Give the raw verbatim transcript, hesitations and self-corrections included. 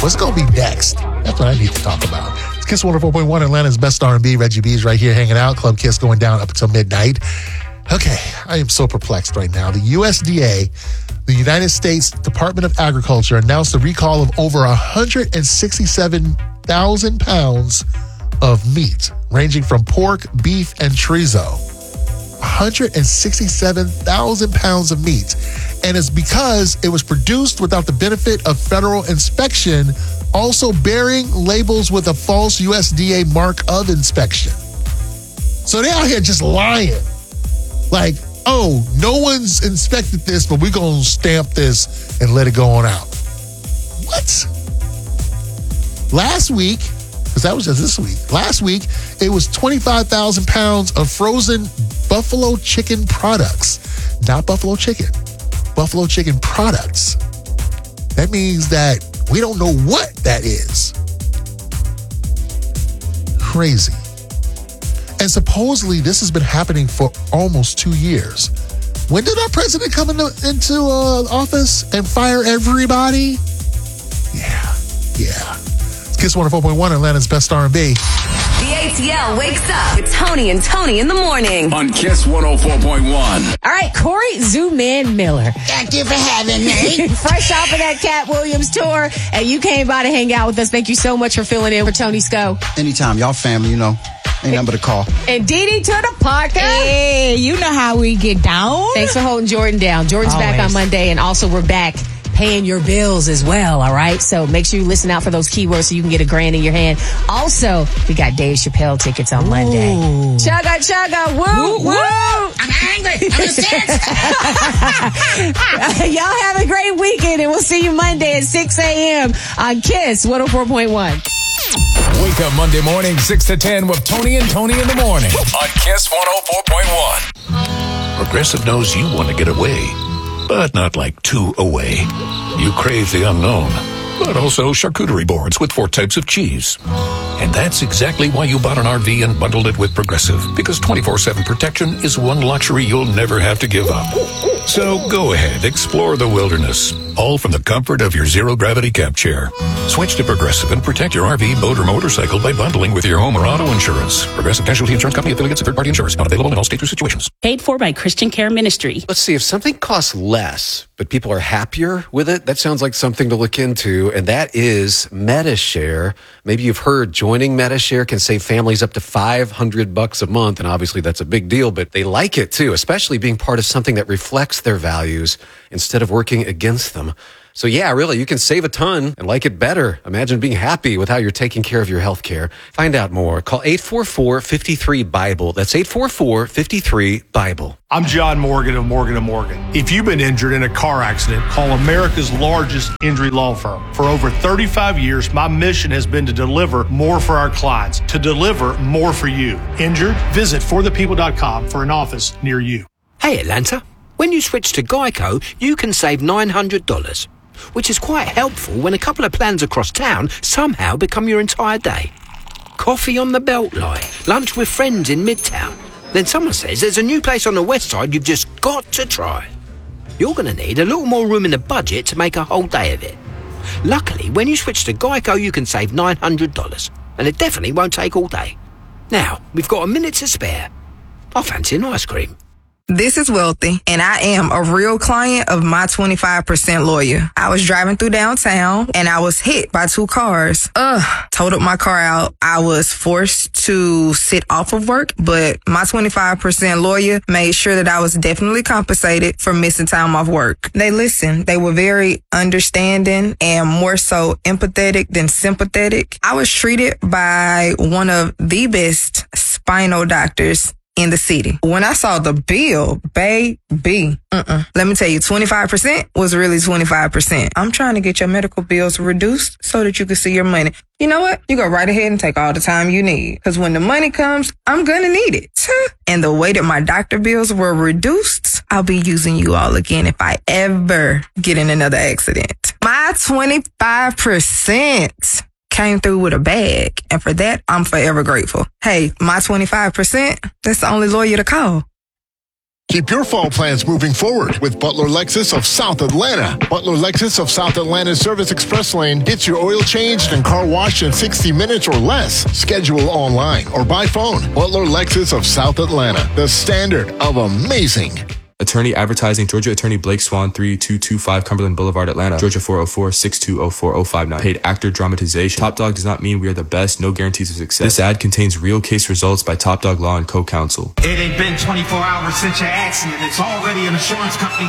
What's going to be next? That's what I need to talk about. It's Kiss one oh four point one, Atlanta's best R and B. Reggie B is right here hanging out. Club Kiss going down up until midnight. Okay, I am so perplexed right now. The U S D A, the United States Department of Agriculture, announced the recall of over one hundred sixty-seven thousand pounds of meat, ranging from pork, beef, and chorizo. one hundred sixty-seven thousand pounds of meat. And it's because it was produced without the benefit of federal inspection, also bearing labels with a false U S D A mark of inspection. So they're out here just lying. Like, oh, no one's inspected this, but we're going to stamp this and let it go on out. What? Last week, because that was just this week, last week, it was twenty-five thousand pounds of frozen buffalo chicken products. Not buffalo chicken. Buffalo chicken products. That means that we don't know what that is. Crazy. And supposedly this has been happening for almost two years. When did our president come into, into uh, office and fire everybody? Yeah, yeah. It's Kiss one oh four point one, Atlanta's best R and B. The A T L wakes up with Tony and Tony in the morning. On Kiss one oh four point one. All right, Corey Zoom-Man Miller. Thank you for having me. Fresh off of that Cat Williams tour, and you came by to hang out with us. Thank you so much for filling in for Tony Sco. Anytime. Y'all family, you know. Ain't nothing but a call. And Dee Dee to the Parker. Hey, you know how we get down. Thanks for holding Jordan down. Jordan's Always. back on Monday, and also we're back paying your bills as well, all right? So make sure you listen out for those keywords so you can get a grand in your hand. Also, we got Dave Chappelle tickets on Monday. Ooh. Chugga, chugga, woo, woo. I'm angry. I'm upset. Y'all have a great weekend, and we'll see you Monday at six a.m. on Kiss one oh four point one. Wake up Monday morning, six to ten with Tony and Tony in the morning. On Kiss one oh four point one. Progressive knows you want to get away, but not like too away. You crave the unknown, but also charcuterie boards with four types of cheese. And that's exactly why you bought an R V and bundled it with Progressive, because twenty-four seven protection is one luxury you'll never have to give up. So go ahead, explore the wilderness, all from the comfort of your zero-gravity camp chair. Switch to Progressive and protect your R V, boat, or motorcycle by bundling with your home or auto insurance. Progressive Casualty Insurance Company, affiliates, and third-party insurance. Not available in all states or situations. Paid for by Christian Care Ministry. Let's see, if something costs less, but people are happier with it, that sounds like something to look into, and that is MediShare. Maybe you've heard joining MediShare can save families up to five hundred bucks a month, and obviously that's a big deal, but they like it too, especially being part of something that reflects their values instead of working against them. So yeah, really, you can save a ton and like it better. Imagine being happy with how you're taking care of your health care. Find out more. Call eight four four, five three, BIBLE. That's eight four four, five three, BIBLE. I'm John Morgan of Morgan and Morgan. If you've been injured in a car accident, call America's largest injury law firm. For over thirty-five years, my mission has been to deliver more for our clients, to deliver more for you. Injured? Visit for the people dot com for an office near you. Hey, Atlanta. When you switch to Geico, you can save nine hundred dollars. Which is quite helpful when a couple of plans across town somehow become your entire day. Coffee on the Beltline, lunch with friends in Midtown. Then someone says there's a new place on the west side you've just got to try. You're going to need a little more room in the budget to make a whole day of it. Luckily, when you switch to Geico, you can save nine hundred dollars, and it definitely won't take all day. Now, we've got a minute to spare. I fancy an ice cream. This is Wealthy, and I am a real client of my twenty-five percent lawyer. I was driving through downtown, and I was hit by two cars. Ugh, totaled my car out. I was forced to sit off of work, but my twenty-five percent lawyer made sure that I was definitely compensated for missing time off work. They listened. They were very understanding and more so empathetic than sympathetic. I was treated by one of the best spinal doctors in the city. When I saw the bill, baby, uh-uh. Let me tell you, twenty-five percent was really twenty-five percent. I'm trying to get your medical bills reduced so that you can see your money. You know what? You go right ahead and take all the time you need. Because when the money comes, I'm going to need it. And the way that my doctor bills were reduced, I'll be using you all again if I ever get in another accident. My twenty-five percent came through with a bag, and for that, I'm forever grateful. Hey, my twenty-five percent, that's the only lawyer to call. Keep your fall plans moving forward with Butler Lexus of South Atlanta. Butler Lexus of South Atlanta's Service Express Lane gets your oil changed and car washed in sixty minutes or less. Schedule online or by phone. Butler Lexus of South Atlanta, the standard of amazing. Attorney Advertising, Georgia Attorney Blake Swan, three two two five Cumberland Boulevard, Atlanta, Georgia four oh four, six two oh four oh five nine. Paid actor dramatization. Top Dog does not mean we are the best, no guarantees of success. This ad contains real case results by Top Dog Law and Co-Counsel. It ain't been twenty-four hours since your accident. It's already an insurance company